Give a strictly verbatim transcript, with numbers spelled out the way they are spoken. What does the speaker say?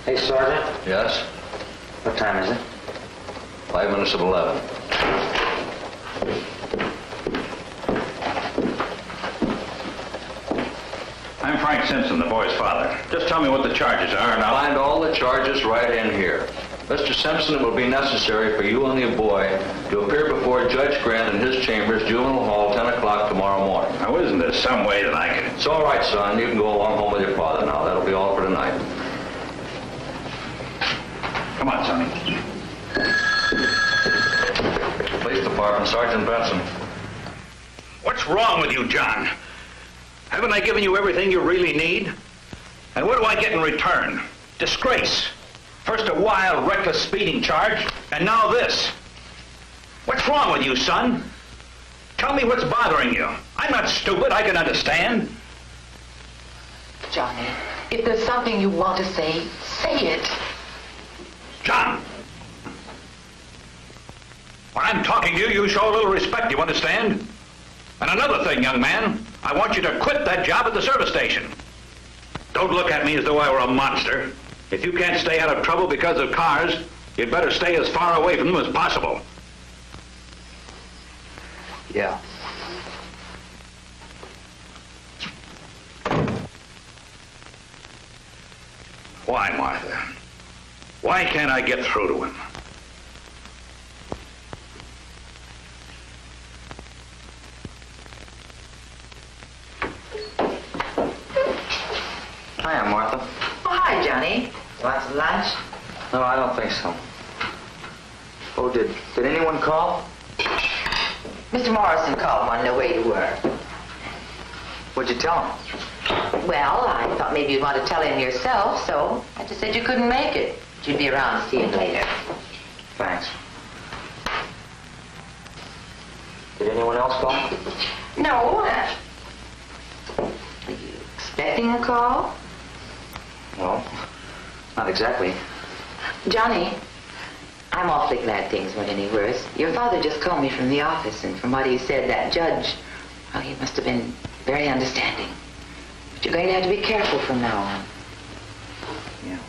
Hey, Sergeant. Yes? What time is it? Five minutes of eleven. I'm Frank Simpson, the boy's father. Just tell me what the charges are and I'll... Find all the charges right in here. Mister Simpson, it will be necessary for you and the boy to appear before Judge Grant in his chambers, Juvenile Hall, ten o'clock tomorrow morning. Now, isn't there some way that I can... It's all right, son. You can go along home with your father now. That'll be all for tonight. Come on, Sonny. Police Department, Sergeant Benson. What's wrong with you, John? Haven't I given you everything you really need? And what do I get in return? Disgrace. First a wild, reckless speeding charge, and now this. What's wrong with you, son? Tell me what's bothering you. I'm not stupid. I can understand. Johnny, if there's something you want to say, say it. John! When I'm talking to you, you show a little respect, you understand? And another thing, young man, I want you to quit that job at the service station. Don't look at me as though I were a monster. If you can't stay out of trouble because of cars, you'd better stay as far away from them as possible. Yeah. Why, Martha? Why can't I get through to him? Hiya, Martha. Oh, hi, Johnny. Want some lunch? No, I don't think so. Oh, did, did anyone call? Mister Morrison called, wanted to know where you were. What'd you tell him? Well, I thought maybe you'd want to tell him yourself, so I just said you couldn't make it. But you'd be around to see him later. Thanks. Did anyone else call? No. Uh, are you expecting a call? No, not exactly. Johnny, I'm awfully glad things weren't any worse. Your father just called me from the office, and from what he said, that judge, well, he must have been very understanding. But you're going to have to be careful from now on. Yeah.